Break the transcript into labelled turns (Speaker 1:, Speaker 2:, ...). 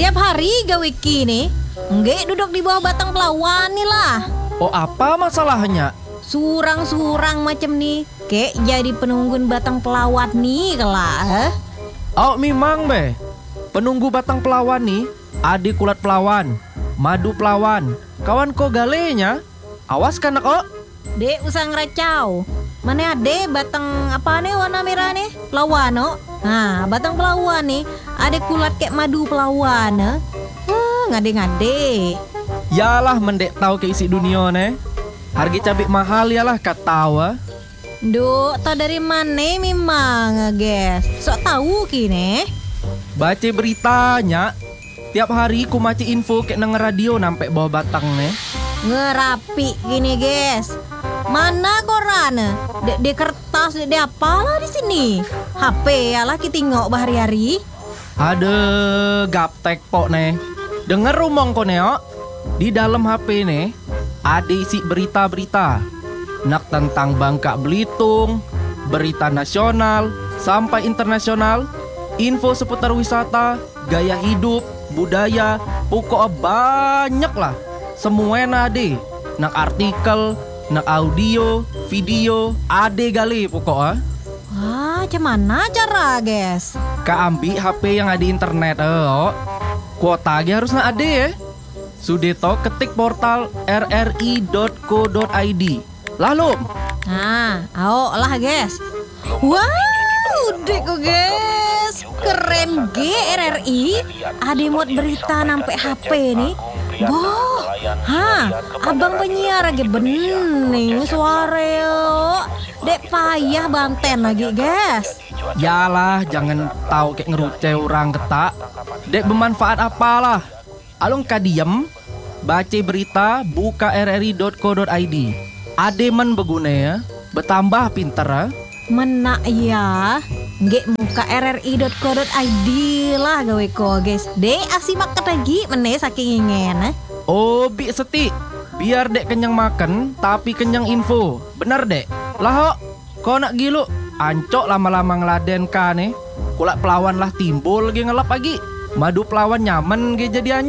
Speaker 1: Tiap hari gawe kini, nggak duduk di bawah batang pelawan nih lah.
Speaker 2: Oh, apa masalahnya?
Speaker 1: Surang-surang macam nih, kayak jadi penunggun batang pelawat nih kelak.
Speaker 2: Oh, memang be. Penunggu batang pelawan nih, adik kulat pelawan, madu pelawan, kawan ko galenya. Awas kan kok.
Speaker 1: Dek usah ngeracau. Mana ade batang apa nih warna merah nih? Pelawan no. Nah, batang pelawan nih, ada kulat kayak madu pelawan. Ngade-ngade.
Speaker 2: Yalah mendek tahu ke isi dunia nih. Harga cabai mahal yalah katawa.
Speaker 1: Duh, tau dari mana memang, guys? Sok tahu kini.
Speaker 2: Baca beritanya. Tiap hari ku maci info kayak nang radio nampak bawah batang nih.
Speaker 1: Ngerapi gini, guys. Mana koran? De kertas, de apalah di sini? HP yalah kita tengok bahari-hari.
Speaker 2: Ada gaptek pok nih. Denger rumong ko neo. Di dalam HP nih ada isi berita-berita. Nak tentang Bangka Belitung, berita nasional sampai internasional, info seputar wisata, gaya hidup, budaya, pokoknya banyak lah. Semuanya ada. Nak artikel, nak audio, video, ada gali pokoknya.
Speaker 1: Wah, gimana cara, guys?
Speaker 2: Ka ambil HP yang ada internet, kuota harus nak ada ya. Sudeto ketik portal rri.co.id. Lalu,
Speaker 1: Nah, lah, guys. Wow, dek guys. Keren RRI. Ada muat berita nampak HP nih. Boh, abang penyiar lagi bening suara yo. Dek payah banten lagi, guys.
Speaker 2: yalah jangan tahu kayak ngerucai orang ketak. Dek bermanfaat apalah. Alung kadiem, baca berita, buka rri.co.id. Ademan beguna ya, bertambah pinter ya.
Speaker 1: Menak ya. Nggak muka rri.co.id lah gawe ko, guys. Dek asimak lagi meneh saking ingin.
Speaker 2: Oh, bi seti. Biar dek kenyang makan, tapi kenyang info. Bener dek. Lah kau nak gilu, ancok lama-lama ngeladen ka nih. Kulak pelawan lah timbul lagi ngelap lagi. Madu pelawan nyaman ge jadi